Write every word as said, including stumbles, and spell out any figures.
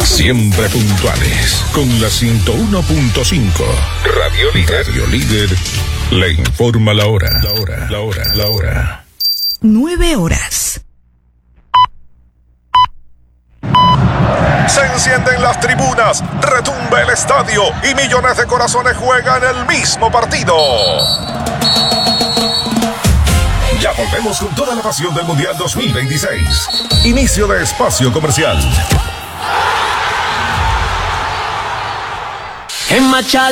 Siempre puntuales con la ciento uno punto cinco. Radio Líder. Radio Líder le informa la hora. La hora, la hora, la hora. Nueve horas. Se encienden las tribunas, retumba el estadio y millones de corazones juegan el mismo partido. Ya volvemos con toda la pasión del Mundial dos mil veintiséis. Inicio de espacio comercial. En Machala